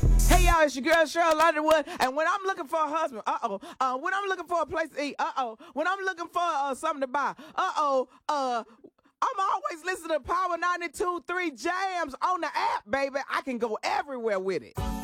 Hey y'all, it's your girl Cheryl Underwood, and when I'm looking for a husband, when I'm looking for a place to eat, when I'm looking for something to buy, I'm always listening to Power 92.3 Jams on the app, baby. I can go everywhere with it.